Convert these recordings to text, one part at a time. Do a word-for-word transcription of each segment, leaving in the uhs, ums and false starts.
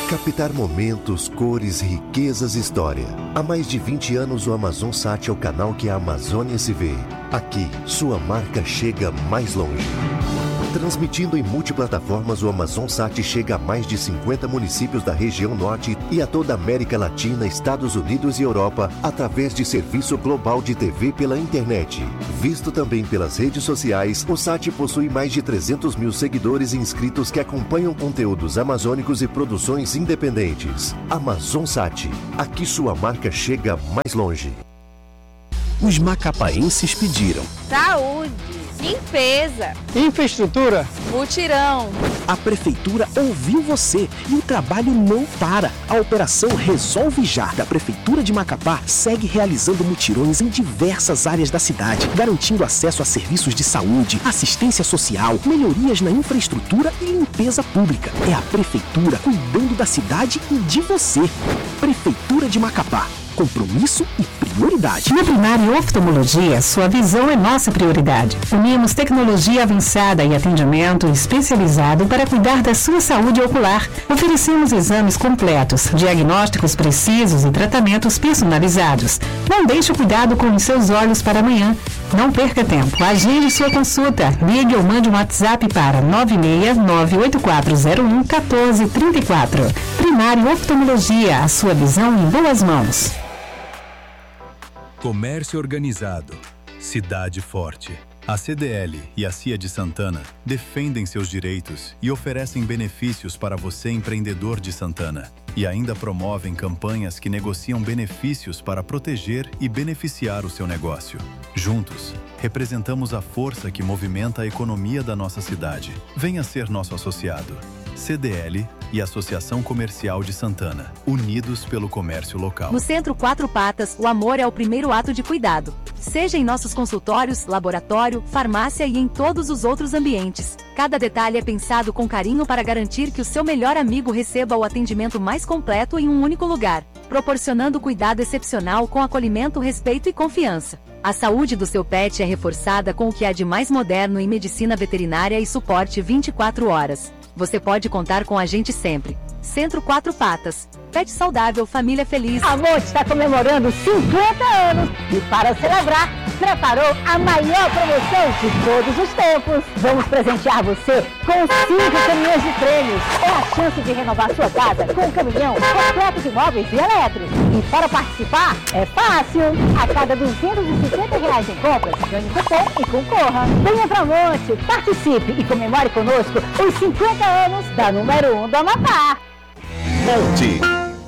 Captar momentos, cores, riquezas e história. Há mais de vinte anos o AmazonSat é o canal que a Amazônia se vê. Aqui, sua marca chega mais longe. Transmitindo em multiplataformas, o AmazonSat chega a mais de cinquenta municípios da região norte e a toda a América Latina, Estados Unidos e Europa, através de serviço global de T V pela internet. Visto também pelas redes sociais, o Sat possui mais de trezentos mil seguidores e inscritos que acompanham conteúdos amazônicos e produções independentes. AmazonSat, aqui sua marca chega mais longe. Os macapaenses pediram saúde, limpeza, infraestrutura, mutirão. A prefeitura ouviu você e o trabalho não para. A operação Resolve Já da Prefeitura de Macapá segue realizando mutirões em diversas áreas da cidade, garantindo acesso a serviços de saúde, assistência social, melhorias na infraestrutura e limpeza pública. É a prefeitura cuidando da cidade e de você. Prefeitura de Macapá. Compromisso e prioridade. Na Primário Oftalmologia, sua visão é nossa prioridade. Unimos tecnologia avançada e atendimento especializado para cuidar da sua saúde ocular. Oferecemos exames completos, diagnósticos precisos e tratamentos personalizados. Não deixe o cuidado com os seus olhos para amanhã. Não perca tempo. Agende sua consulta. Ligue ou mande um WhatsApp para nove seis nove oito quatro zero um um quatro três quatro. Primário Oftalmologia, a sua visão em boas mãos. Comércio organizado, cidade forte. A C D L e a C I A de Santana defendem seus direitos e oferecem benefícios para você, empreendedor de Santana. E ainda promovem campanhas que negociam benefícios para proteger e beneficiar o seu negócio. Juntos, representamos a força que movimenta a economia da nossa cidade. Venha ser nosso associado. C D L e Associação Comercial de Santana, unidos pelo comércio local. No Centro Quatro Patas, o amor é o primeiro ato de cuidado. Seja em nossos consultórios, laboratório, farmácia e em todos os outros ambientes. Cada detalhe é pensado com carinho para garantir que o seu melhor amigo receba o atendimento mais completo em um único lugar, proporcionando cuidado excepcional com acolhimento, respeito e confiança. A saúde do seu pet é reforçada com o que há de mais moderno em medicina veterinária e suporte vinte e quatro horas. Você pode contar com a gente sempre. Centro Quatro Patas. Pet saudável, família feliz. A Monte está comemorando cinquenta anos e, para celebrar, preparou a maior promoção de todos os tempos. Vamos presentear você com cinco caminhões de prêmios. É a chance de renovar sua casa com um caminhão completo de móveis e elétricos. E para participar, é fácil. A cada duzentos e cinquenta reais em compras, ganhe cupom e concorra. Venha pra Monte, participe e comemore conosco os cinquenta anos da número um do Amapá. Monte.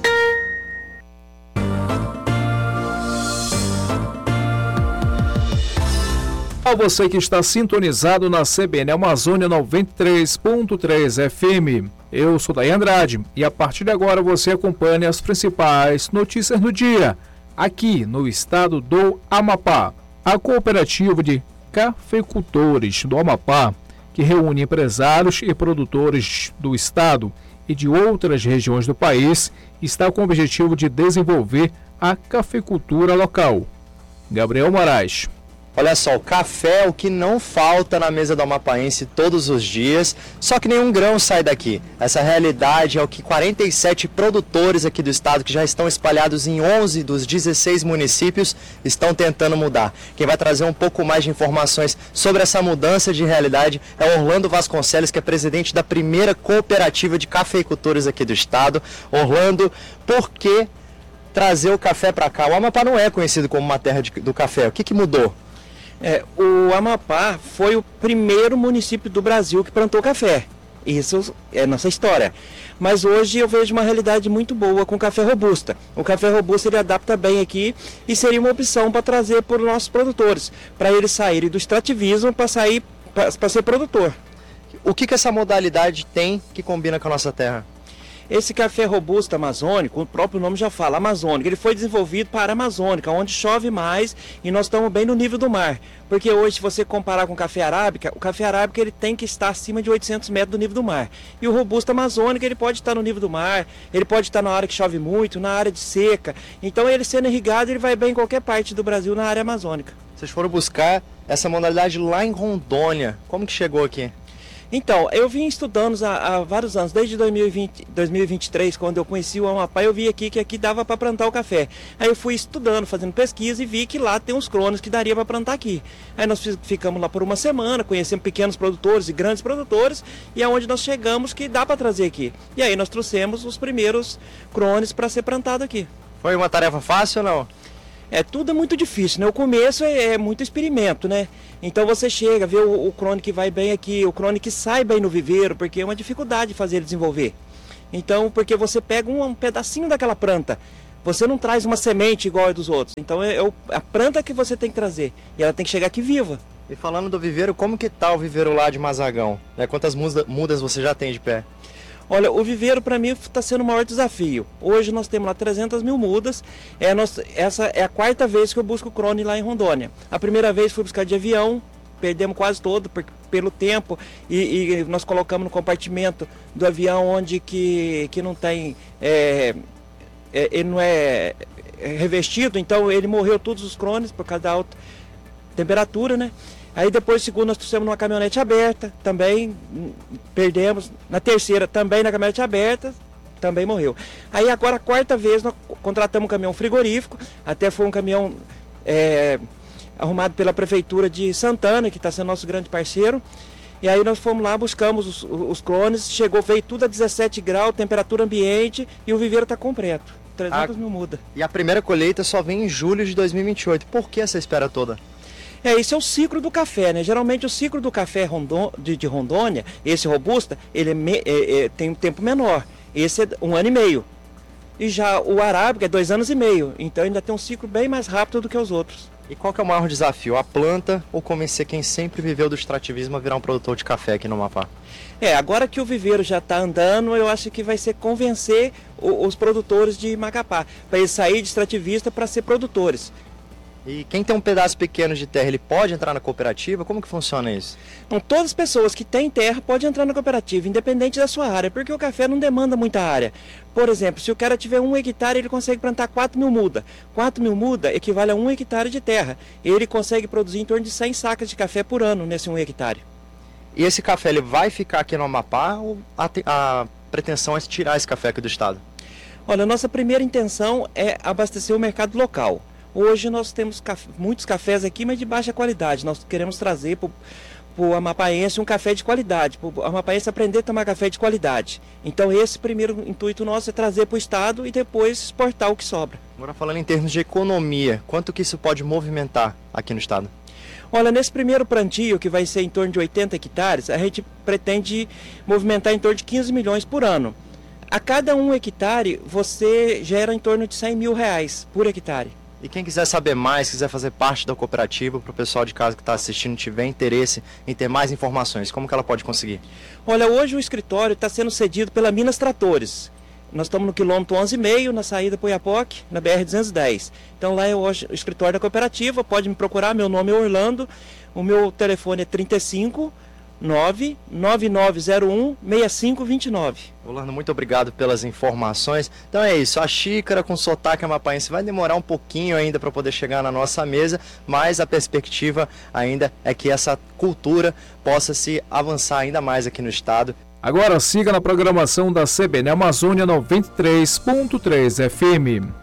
A você que está sintonizado na C B N Amazônia noventa e três ponto três F M. Eu sou Daí Andrade e a partir de agora você acompanha as principais notícias do dia, aqui no estado do Amapá. A cooperativa de cafeicultores do Amapá, que reúne empresários e produtores do estado e de outras regiões do país, está com o objetivo de desenvolver a cafeicultura local. Gabriel Moraes. Olha só, o café é o que não falta na mesa do amapaense todos os dias, só que nenhum grão sai daqui. Essa realidade é o que quarenta e sete produtores aqui do estado, que já estão espalhados em onze dos dezesseis municípios, estão tentando mudar. Quem vai trazer um pouco mais de informações sobre essa mudança de realidade é Orlando Vasconcelos, que é presidente da primeira cooperativa de cafeicultores aqui do estado. Orlando, por que trazer o café para cá? O Amapá não é conhecido como uma terra de, do café. O que, que mudou? É, o Amapá foi o primeiro município do Brasil que plantou café. Isso é nossa história. Mas hoje eu vejo uma realidade muito boa com o café robusta. O café robusta ele adapta bem aqui e seria uma opção para trazer para os nossos produtores, para eles saírem do extrativismo para sair para ser produtor. O que, que essa modalidade tem que combina com a nossa terra? Esse café robusto amazônico, o próprio nome já fala, amazônico, ele foi desenvolvido para a Amazônica, onde chove mais e nós estamos bem no nível do mar. Porque hoje, se você comparar com o café arábica, o café arábica ele tem que estar acima de oitocentos metros do nível do mar. E o robusto amazônico, ele pode estar no nível do mar, ele pode estar na área que chove muito, na área de seca. Então, ele sendo irrigado, ele vai bem em qualquer parte do Brasil, na área amazônica. Vocês foram buscar essa modalidade lá em Rondônia. Como que chegou aqui? Então, eu vim estudando há, há vários anos, desde dois mil e vinte, dois mil e vinte e três, quando eu conheci o Amapá, eu vi aqui que aqui dava para plantar o café. Aí eu fui estudando, fazendo pesquisa e vi que lá tem uns cronos que daria para plantar aqui. Aí nós ficamos lá por uma semana, conhecemos pequenos produtores e grandes produtores, e é onde nós chegamos que dá para trazer aqui. E aí nós trouxemos os primeiros crones para ser plantado aqui. Foi uma tarefa fácil ou não? É, tudo é muito difícil, né? O começo é, é muito experimento, né? Então você chega, vê o, o crone que vai bem aqui, o crone que sai bem no viveiro, porque é uma dificuldade fazer ele desenvolver. Então, porque você pega um, um pedacinho daquela planta, você não traz uma semente igual a dos outros. Então é, é a planta que você tem que trazer, e ela tem que chegar aqui viva. E falando do viveiro, como que tá o viveiro lá de Mazagão? É, quantas mudas, mudas você já tem de pé? Olha, o viveiro para mim está sendo o maior desafio. Hoje nós temos lá trezentas mil mudas. É, nós, essa é a quarta vez que eu busco crone lá em Rondônia. A primeira vez fui buscar de avião, perdemos quase todo por, pelo tempo. E, e nós colocamos no compartimento do avião onde que, que não tem... É, é, ele não é revestido, então ele morreu todos os crones por causa da alta temperatura, né? Aí depois, segundo, nós trouxemos numa caminhonete aberta, também perdemos. Na terceira, também na caminhonete aberta, também morreu. Aí agora, a quarta vez, nós contratamos um caminhão frigorífico, até foi um caminhão é, arrumado pela Prefeitura de Santana, que está sendo nosso grande parceiro. E aí nós fomos lá, buscamos os, os clones, chegou, veio tudo a dezessete graus, temperatura ambiente, e o viveiro está completo. trezentas mil mudas. E a primeira colheita só vem em julho de dois mil e vinte e oito. Por que essa espera toda? É, esse é o ciclo do café, né? Geralmente o ciclo do café Rondô, de, de Rondônia, esse robusta, ele é me, é, é, tem um tempo menor. Esse é um ano e meio. E já o arábica é dois anos e meio. Então ainda tem um ciclo bem mais rápido do que os outros. E qual que é o maior desafio? A planta ou convencer quem sempre viveu do extrativismo a virar um produtor de café aqui no Amapá? É, agora que o viveiro já está andando, eu acho que vai ser convencer o, os produtores de Macapá, para eles saírem de extrativista para ser produtores. E quem tem um pedaço pequeno de terra, ele pode entrar na cooperativa? Como que funciona isso? Então, todas as pessoas que têm terra podem entrar na cooperativa, independente da sua área, porque o café não demanda muita área. Por exemplo, se o cara tiver um hectare, ele consegue plantar quatro mil mudas. quatro mil mudas equivale a um hectare de terra. Ele consegue produzir em torno de cem sacas de café por ano nesse um hectare. E esse café, ele vai ficar aqui no Amapá ou a, a pretensão é tirar esse café aqui do estado? Olha, a nossa primeira intenção é abastecer o mercado local. Hoje nós temos café, muitos cafés aqui, mas de baixa qualidade. Nós queremos trazer para o amapaense um café de qualidade, para o amapaense aprender a tomar café de qualidade. Então esse primeiro intuito nosso é trazer para o estado e depois exportar o que sobra. Agora falando em termos de economia, quanto que isso pode movimentar aqui no estado? Olha, nesse primeiro plantio, que vai ser em torno de oitenta hectares, a gente pretende movimentar em torno de quinze milhões por ano. A cada um hectare, você gera em torno de cem mil reais por hectare. E quem quiser saber mais, quiser fazer parte da cooperativa, para o pessoal de casa que está assistindo tiver interesse em ter mais informações, como que ela pode conseguir? Olha, hoje o escritório está sendo cedido pela Minas Tratores. Nós estamos no quilômetro onze e meio, na saída para Oiapoque, na B R duzentos e dez. Então lá é hoje o escritório da cooperativa, pode me procurar, meu nome é Orlando, o meu telefone é trinta e cinco, nove nove nove zero um, seis cinco dois nove. Orlando, muito obrigado pelas informações. Então é isso, a xícara com sotaque amapaense vai demorar um pouquinho ainda para poder chegar na nossa mesa, mas a perspectiva ainda é que essa cultura possa se avançar ainda mais aqui no estado. Agora siga na programação da C B N Amazônia noventa e três ponto três F M.